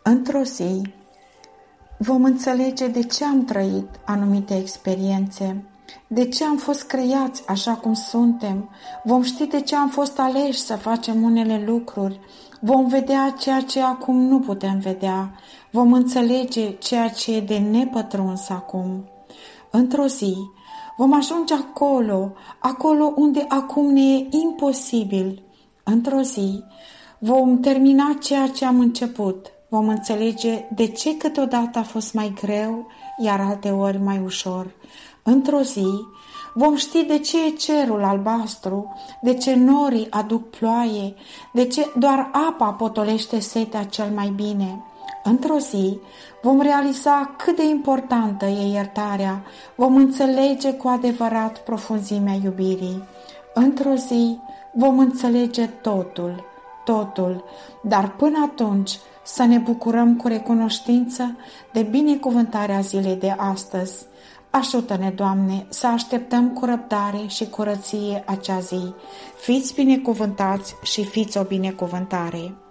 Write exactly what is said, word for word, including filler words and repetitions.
Într-o zi vom înțelege de ce am trăit anumite experiențe, de ce am fost creați așa cum suntem, vom ști de ce am fost aleși să facem unele lucruri, vom vedea ceea ce acum nu putem vedea, vom înțelege ceea ce e de nepătruns acum. Într-o zi vom ajunge acolo, acolo unde acum ne e imposibil. Într-o zi vom termina ceea ce am început, vom înțelege de ce câteodată a fost mai greu, iar alteori mai ușor. Într-o zi vom ști de ce e cerul albastru, de ce norii aduc ploaie, de ce doar apa potolește setea cel mai bine. Într-o zi vom realiza cât de importantă e iertarea, vom înțelege cu adevărat profunzimea iubirii. Într-o zi vom înțelege totul, totul, dar până atunci să ne bucurăm cu recunoștință de binecuvântarea zilei de astăzi. Ajută-ne, Doamne, să așteptăm cu răbdare și curăție acea zi. Fiți binecuvântați și fiți o binecuvântare!